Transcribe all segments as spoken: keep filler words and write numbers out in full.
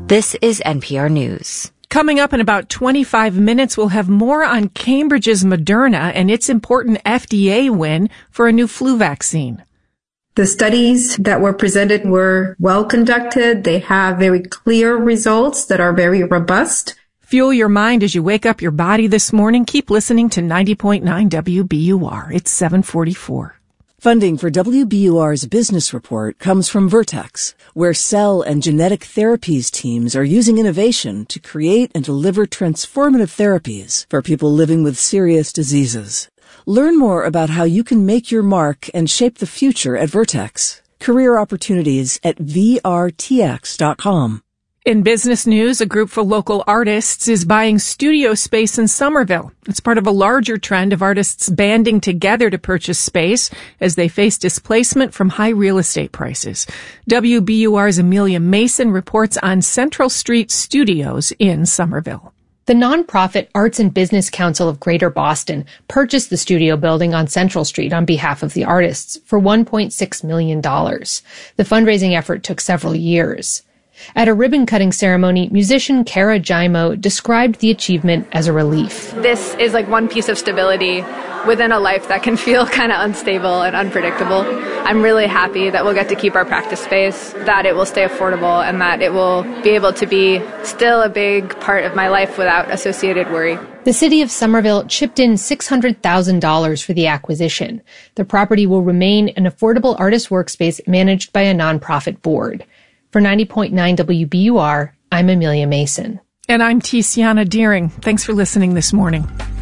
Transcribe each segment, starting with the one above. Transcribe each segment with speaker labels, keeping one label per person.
Speaker 1: This is N P R News.
Speaker 2: Coming up in about twenty-five minutes, we'll have more on Cambridge's Moderna and its important F D A win for a new flu vaccine.
Speaker 3: The studies that were presented were well conducted. They have very clear results that are very robust.
Speaker 2: Fuel your mind as you wake up your body this morning. Keep listening to ninety point nine W B U R. It's seven forty-four.
Speaker 4: Funding for W B U R's business report comes from Vertex, where cell and genetic therapies teams are using innovation to create and deliver transformative therapies for people living with serious diseases. Learn more about how you can make your mark and shape the future at Vertex. Career opportunities at V R T X dot com.
Speaker 2: In business news, a group for local artists is buying studio space in Somerville. It's part of a larger trend of artists banding together to purchase space as they face displacement from high real estate prices. W B U R's Amelia Mason reports on Central Street Studios in Somerville.
Speaker 5: The nonprofit Arts and Business Council of Greater Boston purchased the studio building on Central Street on behalf of the artists for one point six million dollars. The fundraising effort took several years. At a ribbon-cutting ceremony, musician Kara Jaimo described the achievement as a relief.
Speaker 6: This is like one piece of stability within a life that can feel kind of unstable and unpredictable. I'm really happy that we'll get to keep our practice space, that it will stay affordable, and that it will be able to be still a big part of my life without associated worry.
Speaker 5: The city of Somerville chipped in six hundred thousand dollars for the acquisition. The property will remain an affordable artist workspace managed by a nonprofit board. For ninety point nine W B U R, I'm Amelia Mason.
Speaker 2: And I'm Tiziana Deering. Thanks for listening this morning.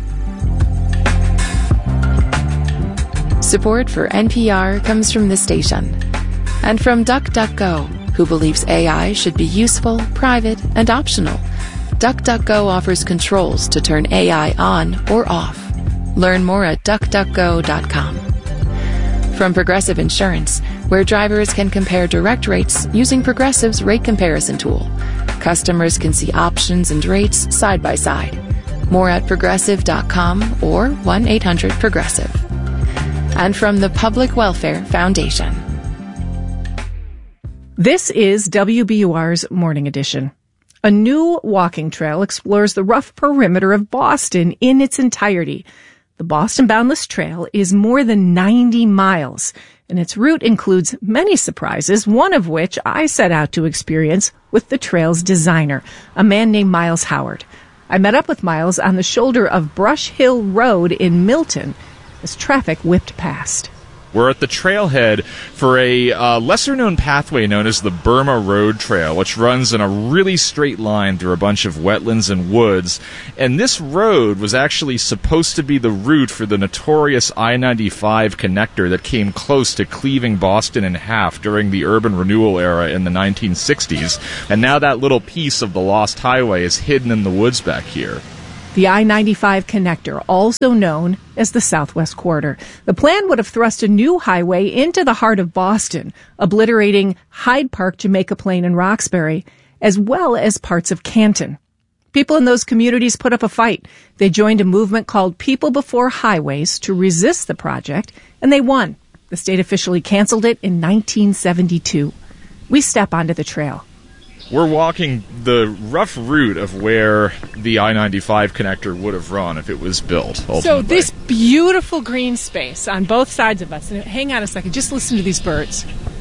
Speaker 7: Support for N P R comes from the station and from DuckDuckGo, who believes A I should be useful, private, and optional. DuckDuckGo offers controls to turn A I on or off. Learn more at duck duck go dot com. From Progressive Insurance, where drivers can compare direct rates using Progressive's rate comparison tool. Customers can see options and rates side by side. More at progressive dot com or one eight hundred progressive. And from the Public Welfare Foundation.
Speaker 2: This is W B U R's Morning Edition. A new walking trail explores the rough perimeter of Boston in its entirety. The Boston Boundless Trail is more than ninety miles, and its route includes many surprises, one of which I set out to experience with the trail's designer, a man named Miles Howard. I met up with Miles on the shoulder of Brush Hill Road in Milton as traffic whipped past.
Speaker 8: We're at the trailhead for a uh, lesser-known pathway known as the Burma Road Trail, which runs in a really straight line through a bunch of wetlands and woods. And this road was actually supposed to be the route for the notorious I ninety-five connector that came close to cleaving Boston in half during the urban renewal era in the nineteen sixties. And now that little piece of the lost highway is hidden in the woods back here.
Speaker 2: The I ninety-five connector, also known as the Southwest Corridor. The plan would have thrust a new highway into the heart of Boston, obliterating Hyde Park, Jamaica Plain, and Roxbury, as well as parts of Canton. People in those communities put up a fight. They joined a movement called People Before Highways to resist the project, and they won. The state officially canceled it in nineteen seventy-two. We step onto the trail.
Speaker 8: We're walking the rough route of where the I ninety-five connector would have run if it was built, ultimately.
Speaker 2: So this beautiful green space on both sides of us. Hang on a second. Just listen to these birds.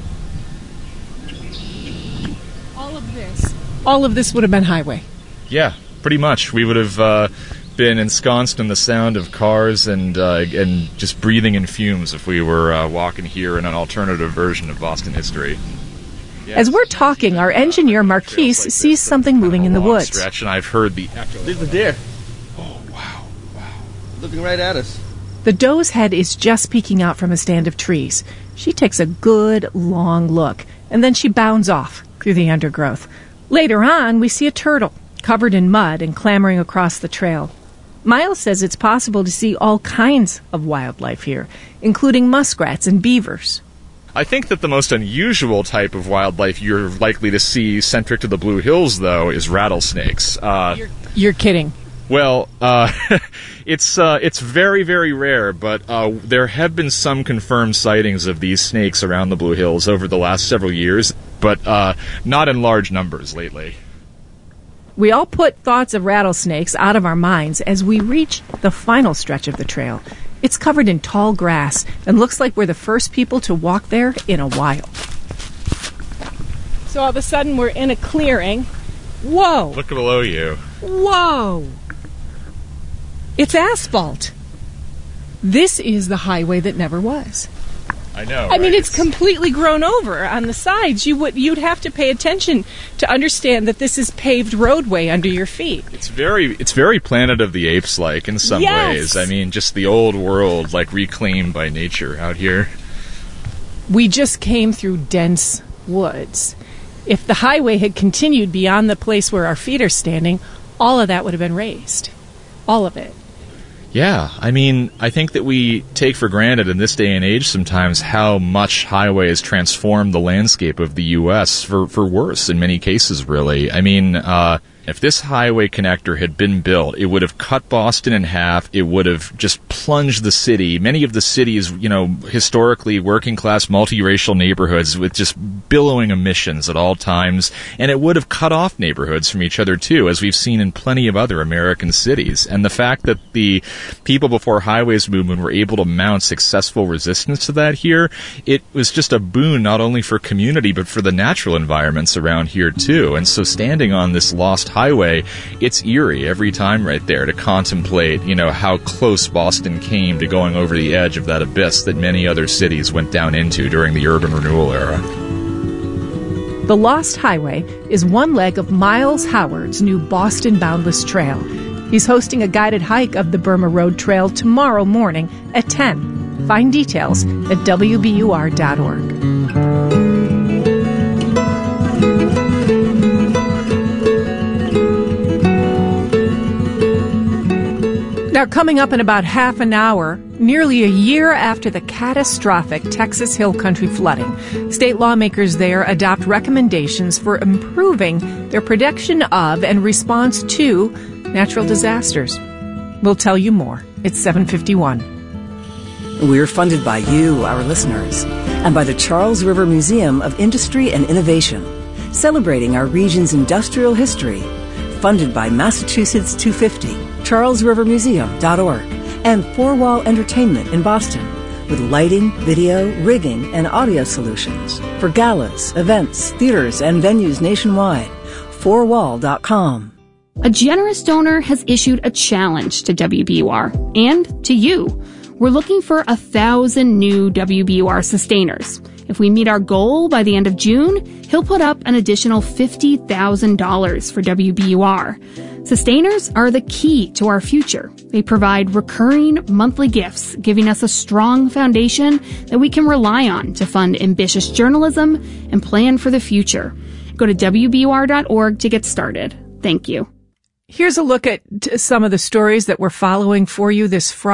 Speaker 2: All of this. All of this would have been highway.
Speaker 8: Yeah, pretty much. We would have uh, been ensconced in the sound of cars and uh, and just breathing in fumes if we were uh, walking here in an alternative version of Boston history.
Speaker 2: As we're talking, our engineer, Marquise, sees something moving in the woods.
Speaker 8: Stretch, and I've heard the echo.
Speaker 9: There's the deer. Oh, wow. Wow. Looking right at us.
Speaker 2: The doe's head is just peeking out from a stand of trees. She takes a good, long look, and then she bounds off through the undergrowth. Later on, we see a turtle, covered in mud and clambering across the trail. Miles says it's possible to see all kinds of wildlife here, including muskrats and beavers.
Speaker 8: I think that the most unusual type of wildlife you're likely to see centric to the Blue Hills, though, is rattlesnakes. Uh,
Speaker 2: you're, you're kidding.
Speaker 8: Well, uh, it's uh, it's very, very rare, but uh, there have been some confirmed sightings of these snakes around the Blue Hills over the last several years, but uh, not in large numbers lately.
Speaker 2: We all put thoughts of rattlesnakes out of our minds as we reach the final stretch of the trail. It's covered in tall grass and looks like we're the first people to walk there in a while. So all of a sudden we're in a clearing. Whoa!
Speaker 8: Look below you.
Speaker 2: Whoa! It's asphalt. This is the highway that never was.
Speaker 8: I know.
Speaker 2: I
Speaker 8: right?
Speaker 2: mean, it's completely grown over on the sides. You would you'd have to pay attention to understand that this is paved roadway under your feet.
Speaker 8: It's very it's very Planet of the Apes like in some
Speaker 2: Yes.
Speaker 8: ways. I mean, just the old world like reclaimed by nature out here.
Speaker 2: We just came through dense woods. If the highway had continued beyond the place where our feet are standing, all of that would have been razed. All of it.
Speaker 8: Yeah, I mean, I think that we take for granted in this day and age sometimes how much highways transform the landscape of the U S for, for worse in many cases, really. I mean, uh, if this highway connector had been built, it would have cut Boston in half. It would have just plunged the city. Many of the cities, you know, historically working-class, multiracial neighborhoods with just billowing emissions at all times. And it would have cut off neighborhoods from each other, too, as we've seen in plenty of other American cities. And the fact that the people before highways movement were able to mount successful resistance to that here, it was just a boon not only for community, but for the natural environments around here, too. And so standing on this lost highway, it's eerie every time right there to contemplate, you know, how close Boston came to going over the edge of that abyss that many other cities went down into during the urban renewal era.
Speaker 2: The Lost Highway is one leg of Miles Howard's new Boston Boundless Trail. He's hosting a guided hike of the Burma Road Trail tomorrow morning at ten. Find details at W B U R dot org. Now, coming up in about half an hour, nearly a year after the catastrophic Texas Hill Country flooding, state lawmakers there adopt recommendations for improving their prediction of and response to natural disasters. We'll tell you more. It's seven fifty-one.
Speaker 4: We're funded by you, our listeners, and by the Charles River Museum of Industry and Innovation, celebrating our region's industrial history. Funded by Massachusetts two fifty, charles river museum dot org, and Four Wall Entertainment in Boston, with lighting, video, rigging, and audio solutions for galas, events, theaters, and venues nationwide. four wall dot com.
Speaker 10: A generous donor has issued a challenge to W B U R and to you. We're looking for a thousand new W B U R sustainers. If we meet our goal by the end of June, he'll put up an additional fifty thousand dollars for W B U R. Sustainers are the key to our future. They provide recurring monthly gifts, giving us a strong foundation that we can rely on to fund ambitious journalism and plan for the future. Go to W B U R dot org to get started. Thank you.
Speaker 2: Here's a look at some of the stories that we're following for you this Friday.